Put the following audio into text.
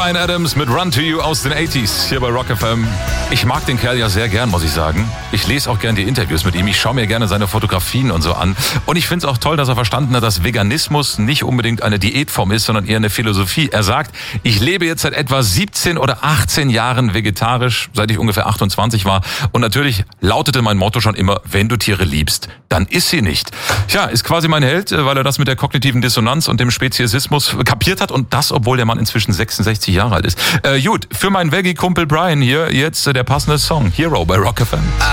Bryan Adams mit Run to You aus den 80s hier bei Rock FM. Ich mag den Kerl ja sehr gern, muss ich sagen. Ich lese auch gern die Interviews mit ihm. Ich schaue mir gerne seine Fotografien und so an. Und ich finde es auch toll, dass er verstanden hat, dass Veganismus nicht unbedingt eine Diätform ist, sondern eher eine Philosophie. Er sagt, ich lebe jetzt seit etwa 17 oder 18 Jahren vegetarisch, seit ich ungefähr 28 war. Und natürlich lautete mein Motto schon immer, wenn du Tiere liebst, dann iss sie nicht. Tja, ist quasi mein Held, weil er das mit der kognitiven Dissonanz und dem Speziesismus kapiert hat. Und das, obwohl der Mann inzwischen 66 Jahre alt ist. Gut, für meinen Veggie-Kumpel Brian hier jetzt der passende Song. Hero bei Rock FM.